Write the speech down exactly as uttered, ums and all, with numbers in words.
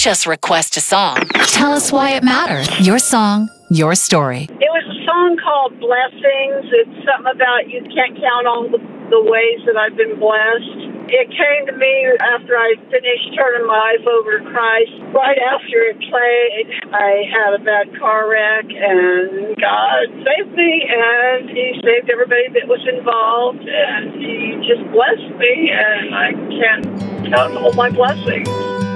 just request a song. Tell us why it matters. Your song, your story. It was a song called Blessings. It's something about you can't count on the, the ways that I've been blessed. It came to me after I finished turning my life over to Christ. Right after it played, I had a bad car wreck, and God saved me, and He saved everybody that was involved, and He just blessed me, and I can't count all my blessings.